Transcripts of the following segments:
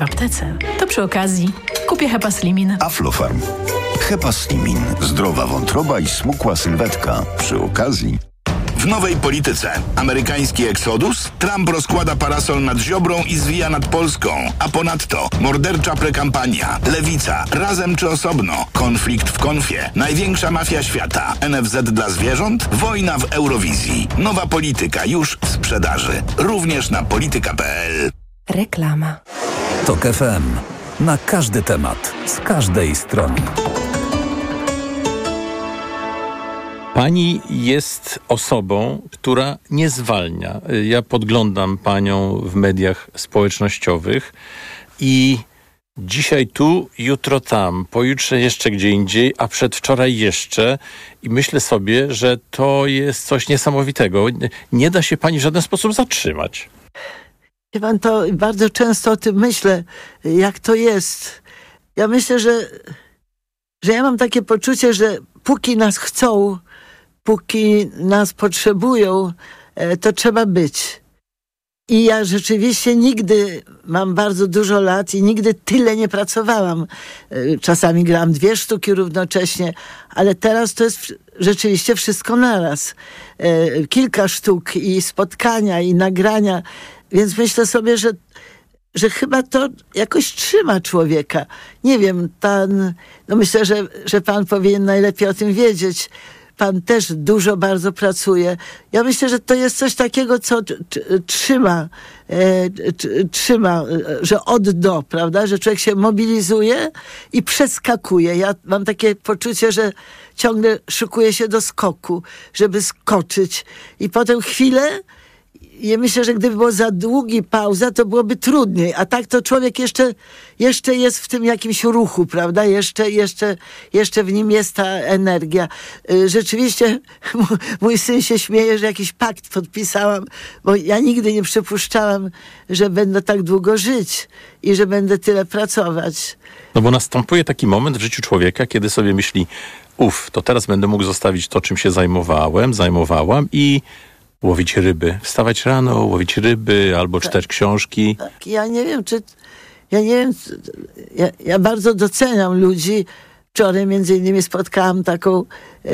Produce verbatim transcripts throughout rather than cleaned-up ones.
w aptece, to przy okazji kupię Hepaslimin. Aflofarm. Hepaslimin. Zdrowa wątroba i smukła sylwetka. Przy okazji... W nowej polityce. Amerykański eksodus? Trump rozkłada parasol nad Ziobrą i zwija nad Polską. A ponadto mordercza prekampania. Lewica. Razem czy osobno? Konflikt w konfie. Największa mafia świata. N F Z dla zwierząt? Wojna w Eurowizji. Nowa polityka już w sprzedaży. Również na polityka kropka p l. Reklama. Tok F M. Na każdy temat. Z każdej strony. Pani jest osobą, która nie zwalnia. Ja podglądam panią w mediach społecznościowych i dzisiaj tu, jutro tam, pojutrze jeszcze gdzie indziej, a przedwczoraj jeszcze. I myślę sobie, że to jest coś niesamowitego. Nie da się pani w żaden sposób zatrzymać. Wie pan, to bardzo często o tym myślę, jak to jest. Ja myślę, że, że ja mam takie poczucie, że póki nas chcą, póki nas potrzebują, to trzeba być. I ja rzeczywiście nigdy mam bardzo dużo lat i nigdy tyle nie pracowałam. Czasami grałam dwie sztuki równocześnie, ale teraz to jest rzeczywiście wszystko naraz. Kilka sztuk i spotkania i nagrania, więc myślę sobie, że że chyba to jakoś trzyma człowieka. Nie wiem, pan, no myślę, że, że pan powinien najlepiej o tym wiedzieć. Pan też dużo bardzo pracuje. Ja myślę, że to jest coś takiego, co t- t- trzyma, e, t- trzyma, że od do, prawda? Że człowiek się mobilizuje i przeskakuje. Ja mam takie poczucie, że ciągle szykuje się do skoku, żeby skoczyć. I potem chwilę, ja myślę, że gdyby było za długi pauza, to byłoby trudniej. A tak to człowiek jeszcze, jeszcze jest w tym jakimś ruchu, prawda? Jeszcze, jeszcze, jeszcze w nim jest ta energia. Rzeczywiście mój syn się śmieje, że jakiś pakt podpisałam, bo ja nigdy nie przypuszczałam, że będę tak długo żyć i że będę tyle pracować. No bo następuje taki moment w życiu człowieka, kiedy sobie myśli, uff, to teraz będę mógł zostawić to, czym się zajmowałem, zajmowałam i łowić ryby. Wstawać rano, łowić ryby albo tak, czytać książki. Tak, ja nie wiem, czy... Ja nie wiem... Ja, ja bardzo doceniam ludzi. Wczoraj między innymi spotkałam taką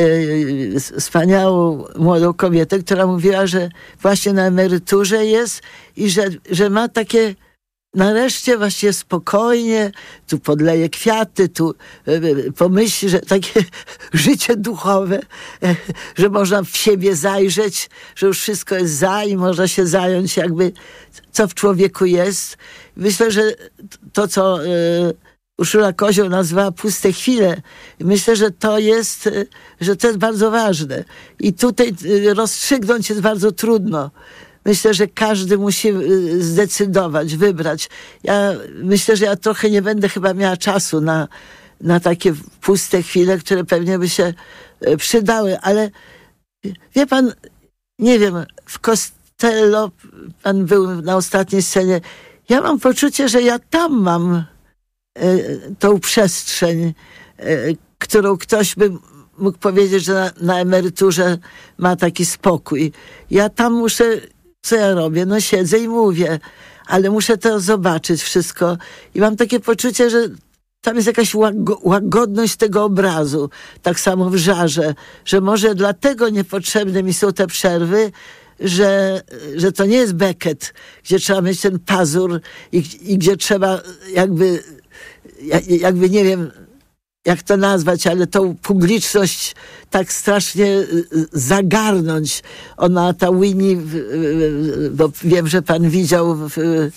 e, wspaniałą młodą kobietę, która mówiła, że właśnie na emeryturze jest i że, że ma takie... Nareszcie właśnie spokojnie, tu podleje kwiaty, tu e, pomyśli, że takie życie duchowe, e, że można w siebie zajrzeć, że już wszystko jest za i można się zająć jakby, co w człowieku jest. Myślę, że to, co e, Urszula Kozioł nazwała puste chwile, myślę, że to jest, e, że to jest bardzo ważne. I tutaj e, rozstrzygnąć jest bardzo trudno. Myślę, że każdy musi zdecydować, wybrać. Ja myślę, że ja trochę nie będę chyba miała czasu na, na takie puste chwile, które pewnie by się przydały, ale wie pan, nie wiem, w Costello pan był na ostatniej scenie. Ja mam poczucie, że ja tam mam y, tą przestrzeń, y, którą ktoś by mógł powiedzieć, że na, na emeryturze ma taki spokój. Ja tam muszę... Co ja robię? No siedzę i mówię, ale muszę to zobaczyć wszystko. I mam takie poczucie, że tam jest jakaś łago- łagodność tego obrazu. Tak samo w żarze, że może dlatego niepotrzebne mi są te przerwy, że, że to nie jest Beckett, gdzie trzeba mieć ten pazur i, i gdzie trzeba jakby, jakby nie wiem, jak to nazwać, ale tą publiczność tak strasznie zagarnąć. Ona, ta Winnie, bo wiem, że pan widział w,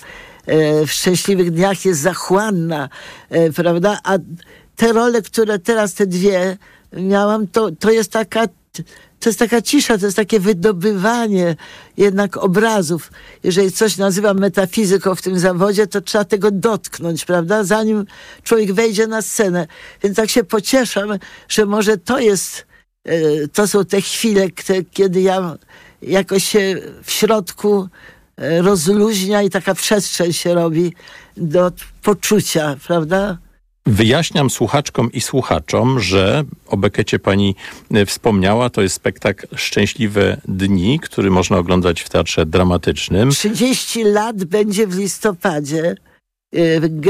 w Szczęśliwych Dniach, jest zachłanna, prawda? A te role, które teraz, te dwie miałam, to, to jest taka... To jest taka cisza, to jest takie wydobywanie jednak obrazów. Jeżeli coś nazywam metafizyką w tym zawodzie, to trzeba tego dotknąć, prawda? Zanim człowiek wejdzie na scenę. Więc tak się pocieszam, że może to jest, to są te chwile, kiedy ja jakoś się w środku rozluźnia i taka przestrzeń się robi do poczucia, prawda? Wyjaśniam słuchaczkom i słuchaczom, że o Becketcie pani wspomniała. To jest spektakl Szczęśliwe Dni, który można oglądać w Teatrze Dramatycznym. trzydzieści lat będzie w listopadzie. e,